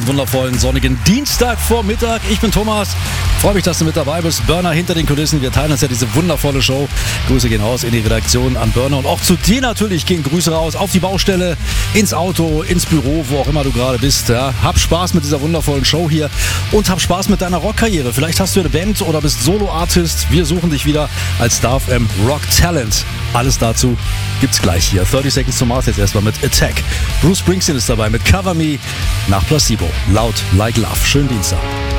diesem wundervollen, sonnigen Dienstagvormittag. Ich bin Thomas, freue mich, dass du mit dabei bist. Burner hinter den Kulissen, wir teilen uns ja diese wundervolle Show. Grüße gehen raus in die Redaktion an Burner und auch zu dir natürlich gehen Grüße raus auf die Baustelle, ins Auto, ins Büro, wo auch immer du gerade bist. Ja. Hab Spaß mit dieser wundervollen Show hier und hab Spaß mit deiner Rockkarriere. Vielleicht hast du eine Band oder bist Solo-Artist. Wir suchen dich wieder als Star FM Rock Talent. Alles dazu gibt's gleich hier. 30 Seconds to Mars jetzt erstmal mit Attack. Bruce Springsteen ist dabei mit Cover Me nach Placebo. Loud Like Love. Schönen Dienstag.